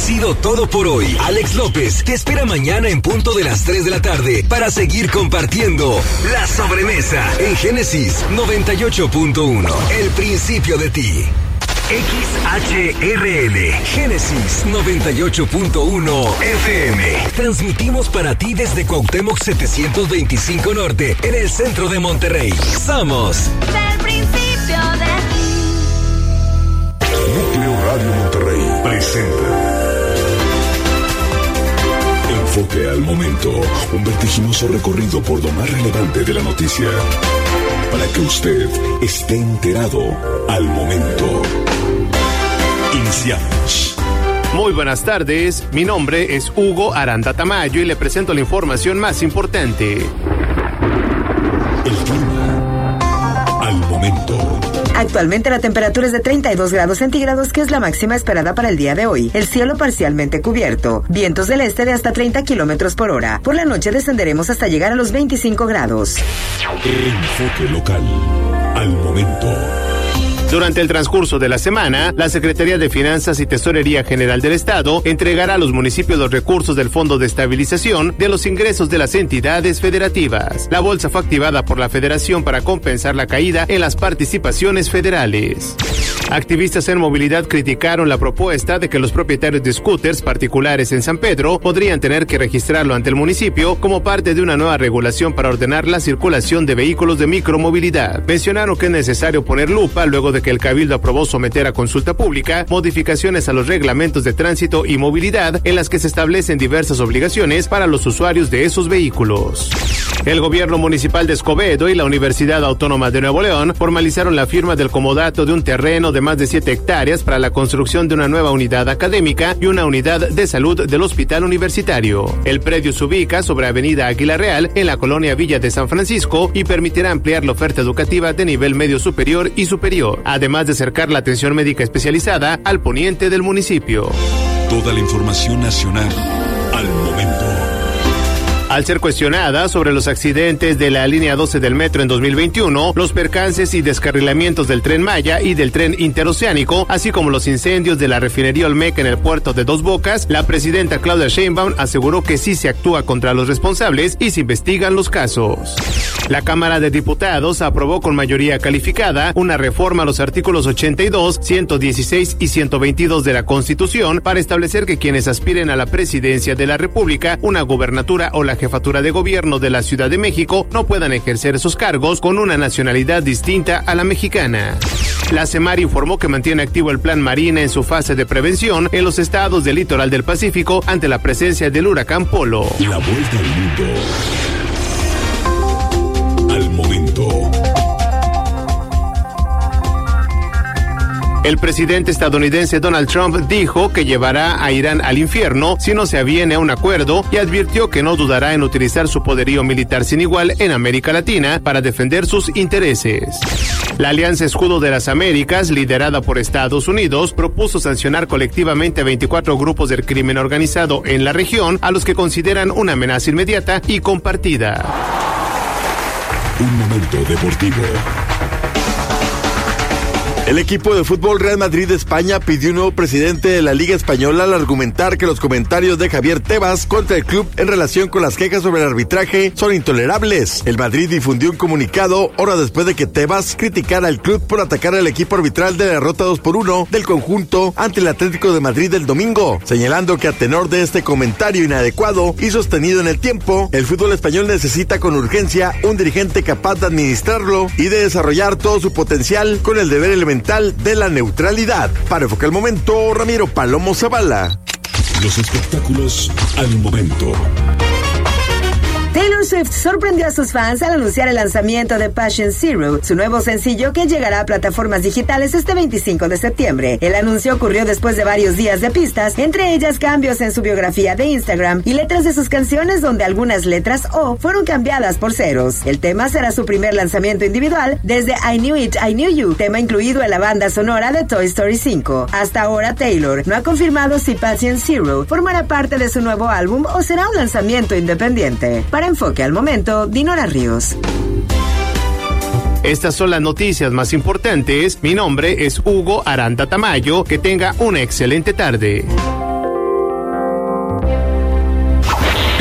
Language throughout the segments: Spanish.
sido todo por hoy. Alex López te espera mañana en punto de las 3 de la tarde para seguir compartiendo La Sobremesa en Génesis 98.1. El principio de ti. XHRL Génesis 98.1 FM. Transmitimos para ti desde Cuauhtémoc 725 Norte, en el centro de Monterrey. Somos El principio de ti. Núcleo Radio Monterrey presenta Enfoque al Momento, un vertiginoso recorrido por lo más relevante de la noticia, para que usted esté enterado al momento. Iniciamos. Muy buenas tardes, mi nombre es Hugo Aranda Tamayo y le presento la información más importante. El clima al momento. Actualmente la temperatura es de 32 grados centígrados, que es la máxima esperada para el día de hoy. El cielo parcialmente cubierto. Vientos del este de hasta 30 kilómetros por hora. Por la noche descenderemos hasta llegar a los 25 grados. Enfoque local al momento. Durante el transcurso de la semana, la Secretaría de Finanzas y Tesorería General del Estado entregará a los municipios los recursos del Fondo de Estabilización de los ingresos de las entidades federativas. La bolsa fue activada por la Federación para compensar la caída en las participaciones federales. Activistas en movilidad criticaron la propuesta de que los propietarios de scooters particulares en San Pedro podrían tener que registrarlo ante el municipio como parte de una nueva regulación para ordenar la circulación de vehículos de micromovilidad. Mencionaron que es necesario poner lupa luego de que el Cabildo aprobó someter a consulta pública modificaciones a los reglamentos de tránsito y movilidad en las que se establecen diversas obligaciones para los usuarios de esos vehículos. El gobierno municipal de Escobedo y la Universidad Autónoma de Nuevo León formalizaron la firma del comodato de un terreno de más de 7 hectáreas para la construcción de una nueva unidad académica y una unidad de salud del hospital universitario. El predio se ubica sobre Avenida Águila Real en la colonia Villa de San Francisco y permitirá ampliar la oferta educativa de nivel medio superior y superior, además de acercar la atención médica especializada al poniente del municipio. Toda la información nacional al momento. Al ser cuestionada sobre los accidentes de la línea 12 del metro en 2021, los percances y descarrilamientos del Tren Maya y del tren interoceánico, así como los incendios de la refinería Olmeca en el puerto de Dos Bocas, la presidenta Claudia Sheinbaum aseguró que sí se actúa contra los responsables y se investigan los casos. La Cámara de Diputados aprobó con mayoría calificada una reforma a los artículos 82, 116 y 122 de la Constitución para establecer que quienes aspiren a la presidencia de la República, una gubernatura o la jefatura de gobierno de la Ciudad de México no puedan ejercer esos cargos con una nacionalidad distinta a la mexicana. La CEMAR informó que mantiene activo el Plan Marina en su fase de prevención en los estados del litoral del Pacífico ante la presencia del huracán Polo. La vuelta al mundo al momento. El presidente estadounidense Donald Trump dijo que llevará a Irán al infierno si no se aviene a un acuerdo y advirtió que no dudará en utilizar su poderío militar sin igual en América Latina para defender sus intereses. La Alianza Escudo de las Américas, liderada por Estados Unidos, propuso sancionar colectivamente a 24 grupos del crimen organizado en la región, a los que consideran una amenaza inmediata y compartida. Un momento deportivo. El equipo de fútbol Real Madrid de España pidió un nuevo presidente de la Liga Española al argumentar que los comentarios de Javier Tebas contra el club en relación con las quejas sobre el arbitraje son intolerables. El Madrid difundió un comunicado horas después de que Tebas criticara al club por atacar al equipo arbitral de la derrota 2-1 del conjunto ante el Atlético de Madrid del domingo, señalando que a tenor de este comentario inadecuado y sostenido en el tiempo, el fútbol español necesita con urgencia un dirigente capaz de administrarlo y de desarrollar todo su potencial con el deber elemental de la neutralidad. Para Enfoque al Momento, Ramiro Palomo Zavala. Los espectáculos al momento. Taylor Swift sorprendió a sus fans al anunciar el lanzamiento de Patient Zero, su nuevo sencillo que llegará a plataformas digitales este 25 de septiembre. El anuncio ocurrió después de varios días de pistas, entre ellas cambios en su biografía de Instagram y letras de sus canciones, donde algunas letras O fueron cambiadas por ceros. El tema será su primer lanzamiento individual desde I Knew It, I Knew You, tema incluido en la banda sonora de Toy Story 5. Hasta ahora Taylor no ha confirmado si Patient Zero formará parte de su nuevo álbum o será un lanzamiento independiente. Para Enfoque al Momento, Dinora Ríos. Estas son las noticias más importantes. Mi nombre es Hugo Aranda Tamayo. Que tenga una excelente tarde.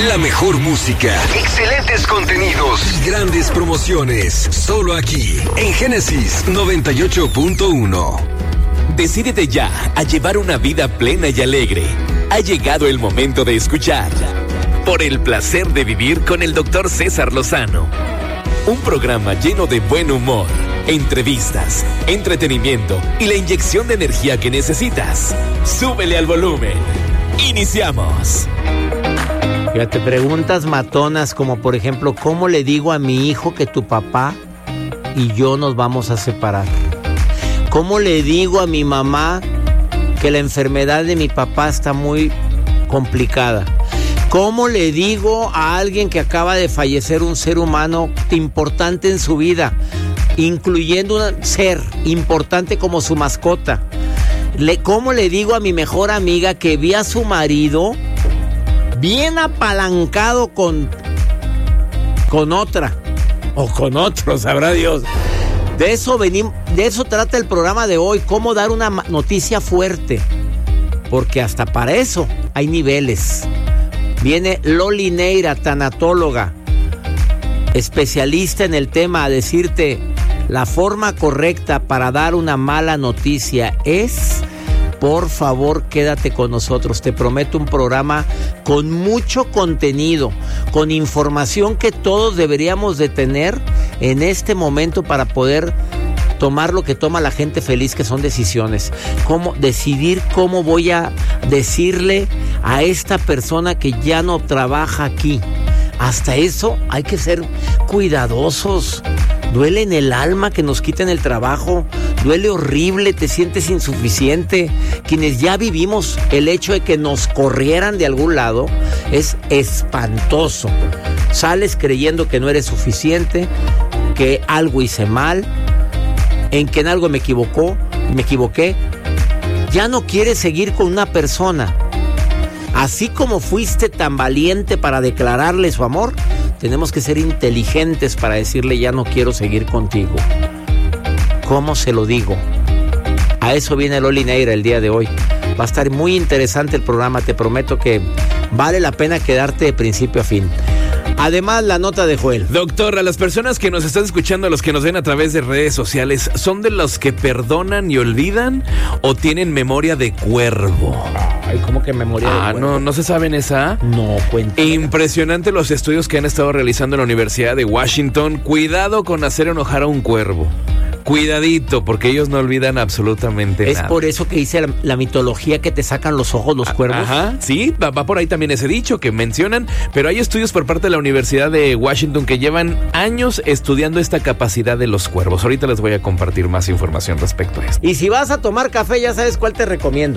La mejor música, excelentes contenidos y grandes promociones. Solo aquí, en Génesis 98.1. Decídete ya a llevar una vida plena y alegre. Ha llegado el momento de escuchar Por el placer de vivir con el Dr. César Lozano. Un programa lleno de buen humor, entrevistas, entretenimiento y la inyección de energía que necesitas. Súbele al volumen. Iniciamos. Fíjate, preguntas matonas como por ejemplo, ¿cómo le digo a mi hijo que tu papá y yo nos vamos a separar? ¿Cómo le digo a mi mamá que la enfermedad de mi papá está muy complicada? ¿Cómo le digo a alguien que acaba de fallecer un ser humano importante en su vida, incluyendo un ser importante como su mascota? ¿Cómo le digo a mi mejor amiga que vi a su marido bien apalancado con otra o con otro, sabrá Dios? De eso trata el programa de hoy, cómo dar una noticia fuerte, porque hasta para eso hay niveles. Viene Loli Neira, tanatóloga, especialista en el tema, a decirte la forma correcta para dar una mala noticia es... Por favor, quédate con nosotros. Te prometo un programa con mucho contenido, con información que todos deberíamos de tener en este momento para poder tomar lo que toma la gente feliz, que son decisiones. Cómo decidir, cómo voy a decirle a esta persona que ya no trabaja aquí. Hasta eso hay que ser cuidadosos. Duele en el alma que nos quiten el trabajo, duele horrible, te sientes insuficiente. Quienes ya vivimos el hecho de que nos corrieran de algún lado, es espantoso. Sales creyendo que no eres suficiente, que algo hice mal, en que en algo me equivoqué. Ya no quieres seguir con una persona. Así como fuiste tan valiente para declararle su amor, tenemos que ser inteligentes para decirle ya no quiero seguir contigo. ¿Cómo se lo digo? A eso viene Loli Neira el día de hoy. Va a estar muy interesante el programa, te prometo que vale la pena quedarte de principio a fin. Además, la nota de Joel. Doctor, a las personas que nos están escuchando, a los que nos ven a través de redes sociales, ¿son de los que perdonan y olvidan o tienen memoria de cuervo? Ay, ¿cómo que memoria de cuervo? ¿No se saben esa? No, cuéntame. Impresionante los estudios que han estado realizando en la Universidad de Washington. Cuidado con hacer enojar a un cuervo. Cuidadito, porque ellos no olvidan absolutamente nada. Es por eso que dice la mitología que te sacan los ojos los cuervos. Ajá, sí, va por ahí también ese dicho que mencionan, pero hay estudios por parte de la Universidad de Washington que llevan años estudiando esta capacidad de los cuervos. Ahorita les voy a compartir más información respecto a esto. Y si vas a tomar café, ya sabes cuál te recomiendo.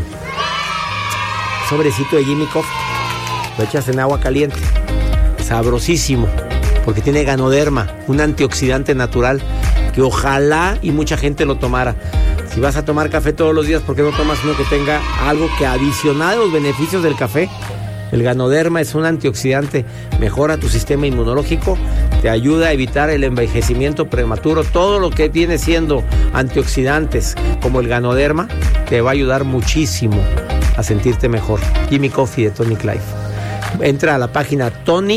Sobrecito de Jimmy Coffee. Lo echas en agua caliente. Sabrosísimo, porque tiene ganoderma, un antioxidante natural que ojalá y mucha gente lo tomara. Si vas a tomar café todos los días, ¿por qué no tomas uno que tenga algo que adicional a los beneficios del café? El ganoderma es un antioxidante, mejora tu sistema inmunológico, te ayuda a evitar el envejecimiento prematuro. Todo lo que viene siendo antioxidantes como el ganoderma te va a ayudar muchísimo a sentirte mejor. Jimmy Coffee de Tonic Life. Entra a la página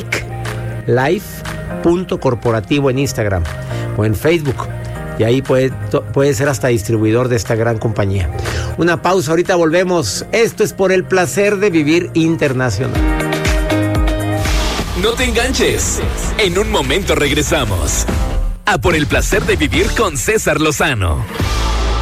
toniclife.corporativo en Instagram o en Facebook, y ahí puede ser hasta distribuidor de esta gran compañía. Una pausa, ahorita volvemos. Esto es Por el placer de vivir internacional. No te enganches. En un momento regresamos a Por el placer de vivir con César Lozano.